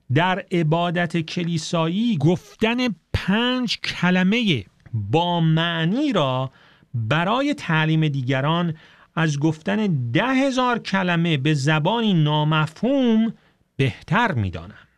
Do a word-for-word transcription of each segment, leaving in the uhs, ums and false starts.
در عبادت کلیسایی گفتن پنج کلمه با معنی را برای تعلیم دیگران از گفتن ده هزار کلمه به زبانی نامفهوم بهتر می‌دانم.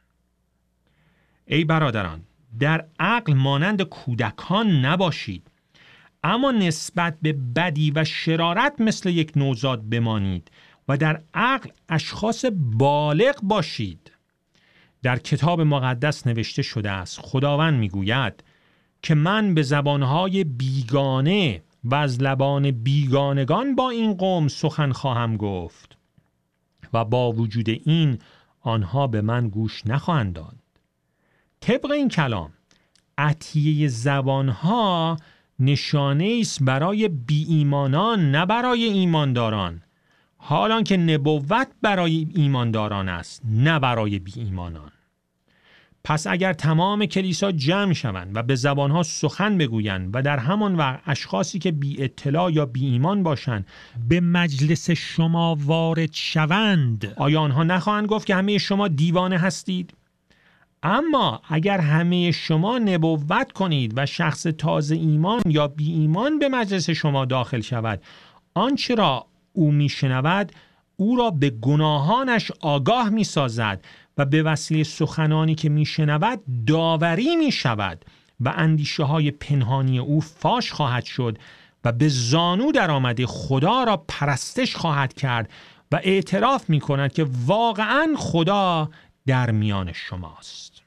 ای برادران، در عقل مانند کودکان نباشید، اما نسبت به بدی و شرارت مثل یک نوزاد بمانید و در عقل اشخاص بالغ باشید. در کتاب مقدس نوشته شده است خداوند میگوید که من به زبانهای بیگانه و از لبان بیگانگان با این قوم سخن خواهم گفت و با وجود این آنها به من گوش نخواهند داد. طبق این کلام عطیه زبانها نشانه است برای بی ایمانان نه برای ایمانداران، حالان که نبوت برای ایمانداران است نه برای بی ایمانان. پس اگر تمام کلیسا جمع شوند و به زبانها سخن بگویند و در همان وقت اشخاصی که بی اطلاع یا بی ایمان باشند به مجلس شما وارد شوند، آیا آنها نخواهند گفت که همه شما دیوانه هستید؟ اما اگر همه شما نبوت کنید و شخص تازه ایمان یا بی ایمان به مجلس شما داخل شود، آنچه را او میشنود او را به گناهانش آگاه میسازد و به وسیله سخنانی که میشنود داوری میشود و اندیشه های پنهانی او فاش خواهد شد و به زانو در آمده خدا را پرستش خواهد کرد و اعتراف میکند که واقعا خدا در میان شماست.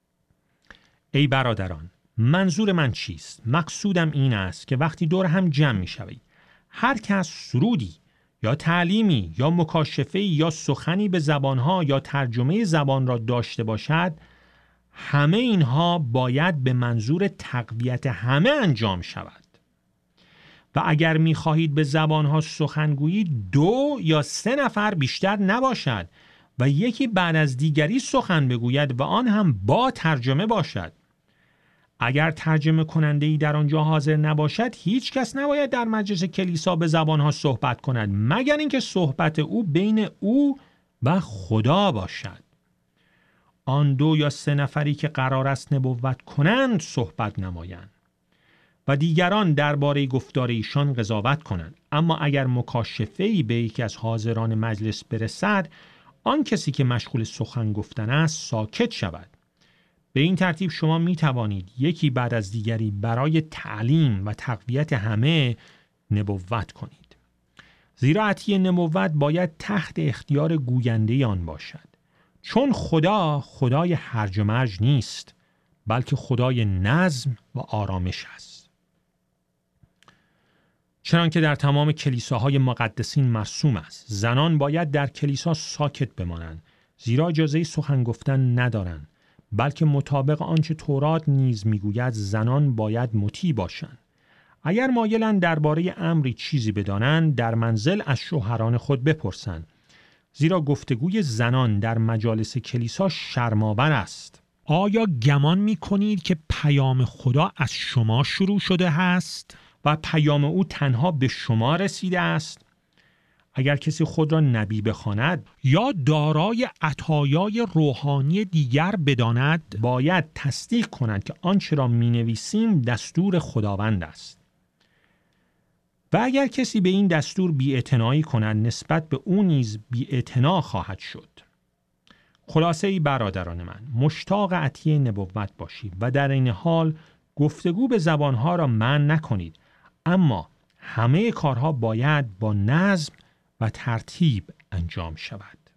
ای برادران، منظور من چیست؟ مقصودم این است که وقتی دور هم جمع میشوید، هر کس سرودی یا تعلیمی یا مکاشفه‌ای یا سخنی به زبانها یا ترجمه زبان را داشته باشد، همه اینها باید به منظور تقویت همه انجام شود. و اگر می‌خواهید به زبانها سخن گویید، دو یا سه نفر بیشتر نباشد و یکی بعد از دیگری سخن بگوید و آن هم با ترجمه باشد. اگر ترجمه کننده‌ای در آنجا حاضر نباشد، هیچ کس نباید در مجلس کلیسا به زبانها صحبت کند مگر اینکه صحبت او بین او و خدا باشد. آن دو یا سه نفری که قرار است نبوت کنند صحبت نمایند و دیگران درباره گفتار ایشان قضاوت کنند. اما اگر مکاشفه‌ای به یکی از حاضران مجلس برسد، آن کسی که مشغول سخن گفتن است ساکت شود. به این ترتیب شما می توانید یکی بعد از دیگری برای تعلیم و تقویت همه نبوت کنید. زیرا عطیه نبوت باید تحت اختیار گوینده آن باشد، چون خدا خدای هرج و مرج نیست، بلکه خدای نظم و آرامش است. چنانکه در تمام کلیساهای مقدسین مرسوم است، زنان باید در کلیسا ساکت بمانند، زیرا اجازه سخن گفتن ندارند، بلکه مطابق آنچه تورات نیز میگوید زنان باید مطیع باشند. اگر مایلند درباره امری چیزی بدانند، در منزل از شوهران خود بپرسند، زیرا گفتگوی زنان در مجالس کلیسا شرم‌آور است. آیا گمان می‌کنید که پیام خدا از شما شروع شده است و پیام او تنها به شما رسیده است؟ اگر کسی خود را نبی بخواند یا دارای عطایای روحانی دیگر بداند، باید تصدیق کند که آنچه را می‌نویسیم دستور خداوند است. و اگر کسی به این دستور بی‌اعتنایی کند، نسبت به او نیز بی‌اعتنا خواهد شد. خلاصه ای برادران من، مشتاق عطیه نبوت باشید و در این حال گفتگو به زبانها را منع نکنید، اما همه کارها باید با نظم و ترتیب انجام شود.